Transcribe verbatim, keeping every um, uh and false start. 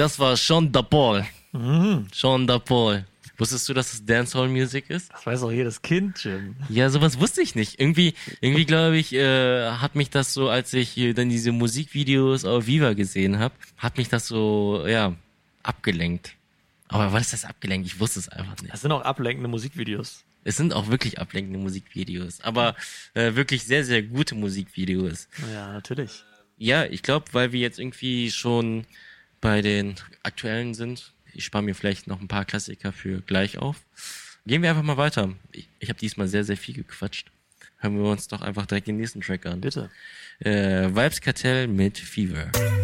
Das war Sean da Paul. Mhm. Sean da Paul. Wusstest du, dass es Dancehall-Musik ist? Das weiß auch jedes Kind, Jim. Ja, sowas wusste ich nicht. Irgendwie, irgendwie glaube ich, äh, hat mich das so, als ich äh, dann diese Musikvideos auf Viva gesehen habe, hat mich das so, ja, abgelenkt. Aber was ist das abgelenkt? Ich wusste es einfach nicht. Das sind auch ablenkende Musikvideos. Es sind auch wirklich ablenkende Musikvideos, aber äh, wirklich sehr, sehr gute Musikvideos. Ja, natürlich. Ja, ich glaube, weil wir jetzt irgendwie schon bei den aktuellen sind, ich spare mir vielleicht noch ein paar Klassiker für gleich auf. Gehen wir einfach mal weiter. Ich, ich habe diesmal sehr, sehr viel gequatscht. Hören wir uns doch einfach direkt den nächsten Track an. Bitte. Äh, Vibes Kartell mit Fever.